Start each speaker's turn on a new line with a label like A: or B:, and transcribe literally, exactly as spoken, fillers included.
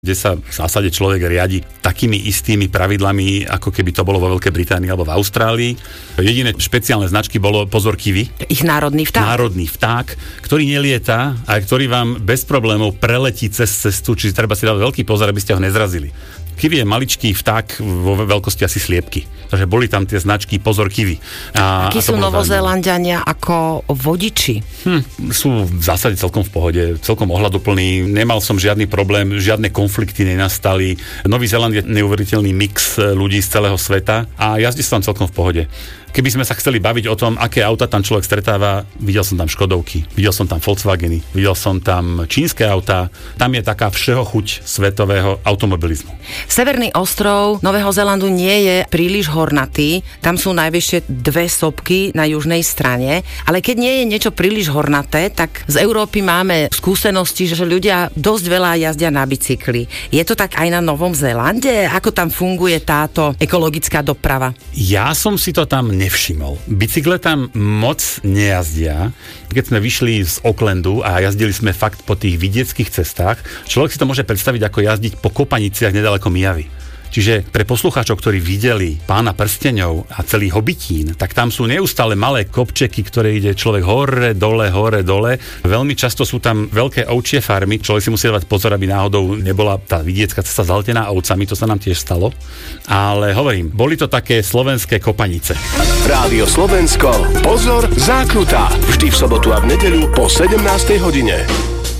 A: kde sa v zásade človek riadi takými istými pravidlami, ako keby to bolo vo Veľkej Británii alebo v Austrálii. Jediné špeciálne značky bolo, pozor, kiwi.
B: Ich národný vták.
A: Národný vták, ktorý nelieta a ktorý vám bez problémov preletí cez cestu, čiže treba si dať veľký pozor, aby ste ho nezrazili. Kiwi je maličký vták vo veľkosti asi sliepky. Takže boli tam tie značky pozor kiwi. A,
B: Akí sú Novozélanďania ako vodiči?
A: Hm, sú v zásade celkom v pohode, celkom ohľaduplní. Nemal som žiadny problém, žiadne konflikty nenastali. Nový Zéland je neuveriteľný mix ľudí z celého sveta a jazdí sa tam celkom v pohode. Keby sme sa chceli baviť o tom, aké auta tam človek stretáva, videl som tam Škodovky, videl som tam Volkswageny, videl som tam čínske autá, tam je taká všeho chuť svetového automobilizmu.
B: Severný ostrov Nového Zélandu nie je príliš hornatý, tam sú najvyššie dve sopky na južnej strane, ale keď nie je niečo príliš hornaté, tak z Európy máme skúsenosti, že ľudia dosť veľa jazdia na bicykli. Je to tak aj na Novom Zélande? Ako tam funguje táto ekologická doprava?
A: Ja som si to tam nevšimol. Bicykle tam moc nejazdia. Keď sme vyšli z Aucklandu a jazdili sme fakt po tých vidieckých cestách, človek si to môže predstaviť ako jazdiť po kopaniciach nedaleko Mijavy. Čiže pre poslucháčov, ktorí videli Pána prsteňov a celý Hobitín, tak tam sú neustále malé kopčeky, ktoré ide človek hore, dole, hore, dole. Veľmi často sú tam veľké ovčie farmy. Človek si musí dávať pozor, aby náhodou nebola tá vidiecká cesta zaletená ovcami, to sa nám tiež stalo. Ale hovorím, boli to také slovenské kopanice.
C: Rádio Slovensko, pozor, zákruta. Vždy v sobotu a v nedeľu po sedemnástej hodine.